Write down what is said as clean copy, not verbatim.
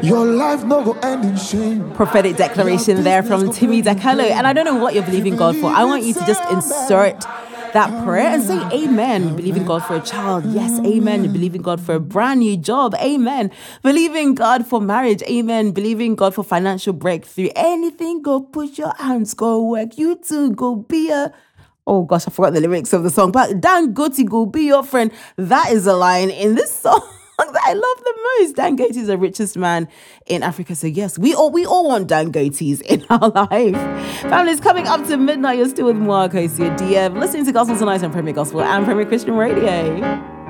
Your life no go end in shame. Prophetic declaration there from Timmy Dakalo. And I don't know what you're believing God for. I want you to just insert that prayer and say amen. You're believing God for a child. Yes, amen. You're believing God for a brand new job. Amen. Believing God for marriage. Amen. Believing God for financial breakthrough. Anything, go push your hands, go work. You too, go be a... Oh gosh, I forgot the lyrics of the song. But Dangote, go be your friend. That is a line in this song that I love the most. Dangote is the richest man in Africa. So yes, we all want Dangotes in our life. Families, coming up to midnight, you're still with Moa Kosia DM, listening to Gospel Tonight on Premier Gospel and Premier Christian Radio.